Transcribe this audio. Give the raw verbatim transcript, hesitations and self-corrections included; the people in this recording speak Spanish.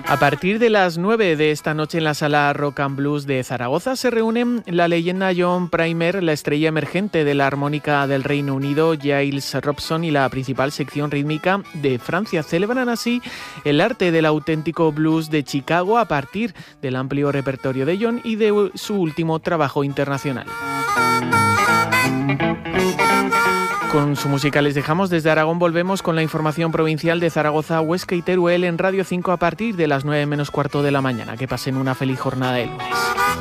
A partir de las nueve de esta noche en la Sala Rock and Blues de Zaragoza se reúnen la leyenda John Primer, la estrella emergente de la armónica del Reino Unido, Giles Robson, y la principal sección rítmica de Francia. Celebran así el arte del auténtico blues de Chicago a partir del amplio repertorio de John y de su último trabajo internacional. Con su música les dejamos. Desde Aragón volvemos con la información provincial de Zaragoza, Huesca y Teruel en Radio cinco a partir de las nueve menos cuarto de la mañana. Que pasen una feliz jornada de lunes.